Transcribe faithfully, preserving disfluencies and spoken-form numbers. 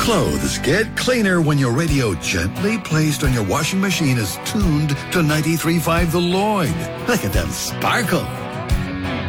Clothes get cleaner when your radio gently placed on your washing machine is tuned to ninety-three point five The Lloyd. Look at them sparkle.